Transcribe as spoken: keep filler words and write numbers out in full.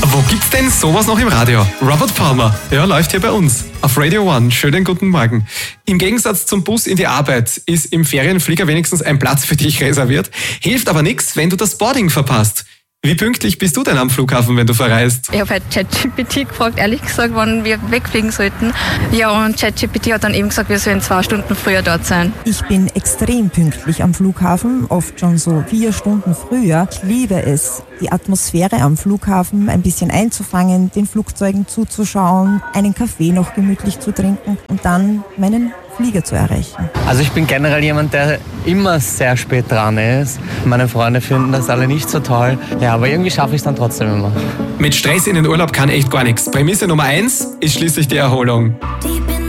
Wo gibt's denn sowas noch im Radio? Robert Palmer, ja, läuft hier bei uns. Auf Radio One. Schönen guten Morgen. Im Gegensatz zum Bus in die Arbeit ist im Ferienflieger wenigstens ein Platz für dich reserviert. Hilft aber nichts, wenn du das Boarding verpasst. Wie pünktlich bist du denn am Flughafen, wenn du verreist? Ich habe halt ChatGPT gefragt, ehrlich gesagt, wann wir wegfliegen sollten. Ja, und ChatGPT hat dann eben gesagt, wir sollen zwei Stunden früher dort sein. Ich bin extrem pünktlich am Flughafen, oft schon so vier Stunden früher. Ich liebe es, die Atmosphäre am Flughafen ein bisschen einzufangen, den Flugzeugen zuzuschauen, einen Kaffee noch gemütlich zu trinken und dann meinen Flieger zu erreichen. Also ich bin generell jemand, der immer sehr spät dran ist. Meine Freunde finden das alle nicht so toll. Ja, aber irgendwie schaffe ich es dann trotzdem immer. Mit Stress in den Urlaub kann echt gar nichts. Prämisse Nummer eins ist schließlich die Erholung.